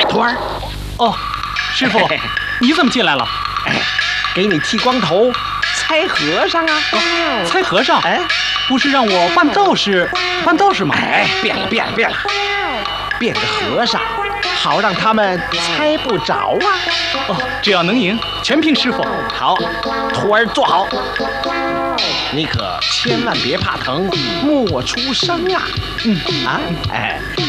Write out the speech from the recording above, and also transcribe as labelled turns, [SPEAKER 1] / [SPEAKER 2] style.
[SPEAKER 1] 徒儿，
[SPEAKER 2] 哦，师傅，你怎么进来了？
[SPEAKER 1] 给你剃光头，猜和尚啊！
[SPEAKER 2] 猜和尚？
[SPEAKER 1] 哎，
[SPEAKER 2] 不是让我扮道士吗？
[SPEAKER 1] 哎，变了，变个和尚，好让他们猜不着啊！
[SPEAKER 2] 哦，只要能赢，全凭师傅。
[SPEAKER 1] 好，徒儿坐好，你可千万别怕疼，莫出声啊！哎。